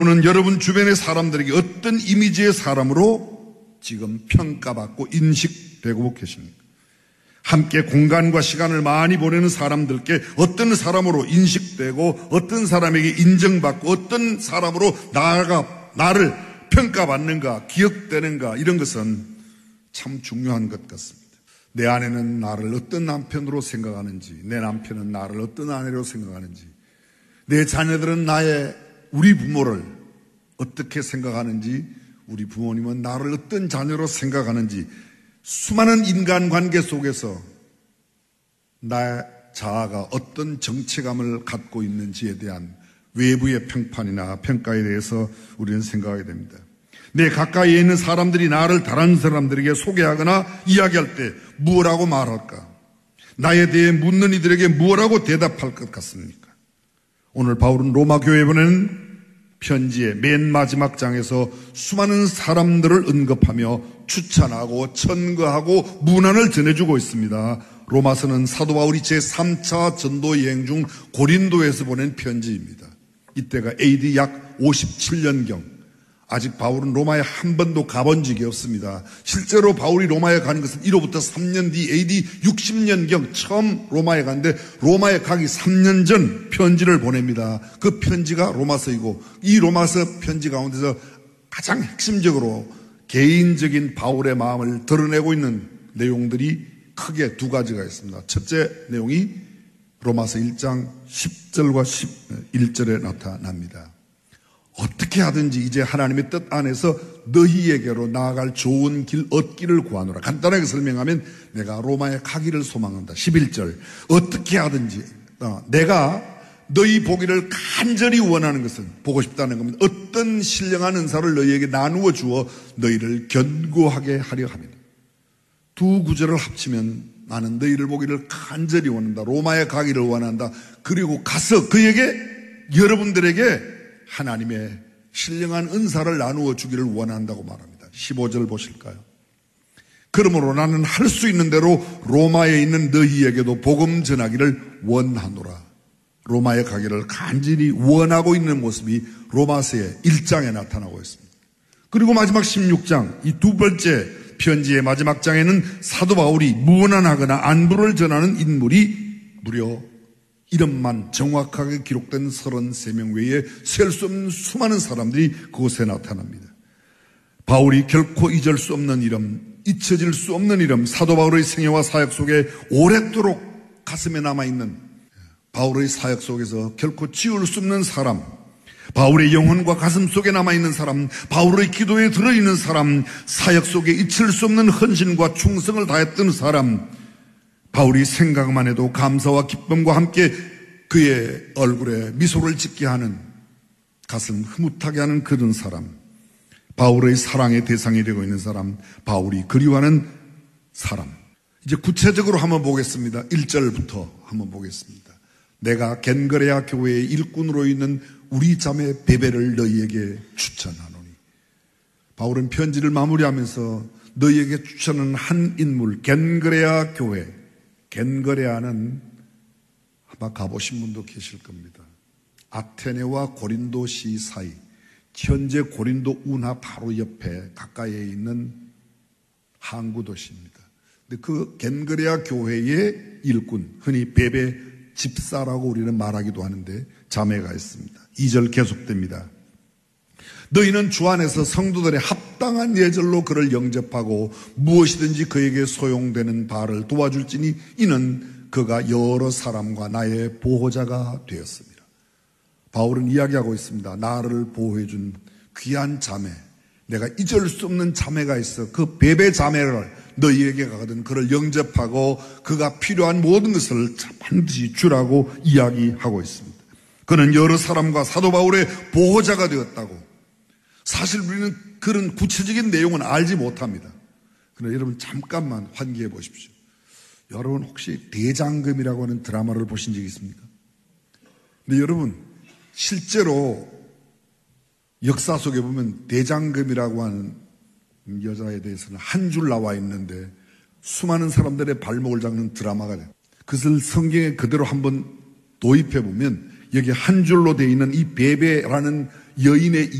는 여러분 주변의 사람들에게 어떤 이미지의 사람으로 지금 평가받고 인식되고 계십니까? 함께 공간과 시간을 많이 보내는 사람들께 어떤 사람으로 인식되고 어떤 사람에게 인정받고 어떤 사람으로 나를 평가받는가, 기억되는가, 이런 것은 참 중요한 것 같습니다. 내 아내는 나를 어떤 남편으로 생각하는지, 내 남편은 나를 어떤 아내로 생각하는지, 내 자녀들은 우리 부모를 어떻게 생각하는지, 우리 부모님은 나를 어떤 자녀로 생각하는지, 수많은 인간관계 속에서 나의 자아가 어떤 정체감을 갖고 있는지에 대한 외부의 평판이나 평가에 대해서 우리는 생각하게 됩니다. 내 가까이에 있는 사람들이 나를 다른 사람들에게 소개하거나 이야기할 때 무엇라고 말할까? 나에 대해 묻는 이들에게 무엇라고 대답할 것 같습니까? 오늘 바울은 로마 교회에 보내는 편지의 맨 마지막 장에서 수많은 사람들을 언급하며 추천하고 천거하고 문안을 전해주고 있습니다. 로마서는 사도 바울이 제3차 전도 여행 중 고린도에서 보낸 편지입니다. 이때가 AD 약 57년경. 아직 바울은 로마에 한 번도 가본 적이 없습니다. 실제로 바울이 로마에 가는 것은 이로부터 3년 뒤 AD 60년경 처음 로마에 갔는데, 로마에 가기 3년 전 편지를 보냅니다. 그 편지가 로마서이고, 이 로마서 편지 가운데서 가장 핵심적으로 개인적인 바울의 마음을 드러내고 있는 내용들이 크게 두 가지가 있습니다. 첫째 내용이 로마서 1장 10절과 11절에 나타납니다. 어떻게 하든지 이제 하나님의 뜻 안에서 너희에게로 나아갈 좋은 길 얻기를 구하노라. 간단하게 설명하면 내가 로마에 가기를 소망한다. 11절 어떻게 하든지 내가 너희 보기를 간절히 원하는 것은, 보고 싶다는 겁니다. 어떤 신령한 은사를 너희에게 나누어 주어 너희를 견고하게 하려 합니다. 두 구절을 합치면 나는 너희를 보기를 간절히 원한다. 로마에 가기를 원한다. 그리고 가서 여러분들에게 하나님의 신령한 은사를 나누어 주기를 원한다고 말합니다. 15절 보실까요? 그러므로 나는 할 수 있는 대로 로마에 있는 너희에게도 복음 전하기를 원하노라. 로마에 가기를 간절히 원하고 있는 모습이 로마서의 1장에 나타나고 있습니다. 그리고 마지막 16장, 이 두 번째 편지의 마지막 장에는 사도 바울이 무난하거나 안부를 전하는 인물이 무려 이름만 정확하게 기록된 33명 외에 셀 수 없는 수많은 사람들이 그곳에 나타납니다. 바울이 결코 잊을 수 없는 이름, 잊혀질 수 없는 이름, 사도 바울의 생애와 사역 속에 오랫도록 가슴에 남아있는, 바울의 사역 속에서 결코 지울 수 없는 사람, 바울의 영혼과 가슴 속에 남아있는 사람, 바울의 기도에 들어있는 사람, 사역 속에 잊힐 수 없는 헌신과 충성을 다했던 사람, 바울이 생각만 해도 감사와 기쁨과 함께 그의 얼굴에 미소를 짓게 하는, 가슴 흐뭇하게 하는 그런 사람, 바울의 사랑의 대상이 되고 있는 사람, 바울이 그리워하는 사람. 이제 구체적으로 한번 보겠습니다. 1절부터 한번 보겠습니다. 내가 겐거레아 교회의 일꾼으로 있는 우리 자매 베베를 너희에게 추천하노니. 바울은 편지를 마무리하면서 너희에게 추천하는 한 인물, 겐거레아 교회. 겐거레아는 아마 가보신 분도 계실 겁니다. 아테네와 고린도시 사이, 현재 고린도 운하 바로 옆에 가까이에 있는 항구 도시입니다. 근데 그 겐거레아 교회의 일꾼, 흔히 베베 집사라고 우리는 말하기도 하는데 자매가 있습니다. 2절 계속됩니다. 너희는 주 안에서 성도들의 합당한 예절로 그를 영접하고 무엇이든지 그에게 소용되는 바를 도와줄지니 이는 그가 여러 사람과 나의 보호자가 되었습니다. 바울은 이야기하고 있습니다. 나를 보호해준 귀한 자매, 내가 잊을 수 없는 자매가 있어. 그 베베 자매를 너희에게 가거든 그를 영접하고 그가 필요한 모든 것을 반드시 주라고 이야기하고 있습니다. 그는 여러 사람과 사도 바울의 보호자가 되었다고. 사실 우리는 그런 구체적인 내용은 알지 못합니다. 그러나 여러분 잠깐만 환기해 보십시오. 여러분 혹시 대장금이라고 하는 드라마를 보신 적 있습니까? 근데 여러분 실제로 역사 속에 보면 대장금이라고 하는 여자에 대해서는 한 줄 나와 있는데 수많은 사람들의 발목을 잡는 드라마가 돼요. 그것을 성경에 그대로 한번 도입해 보면 여기 한 줄로 되어 있는 이 베베라는 여인의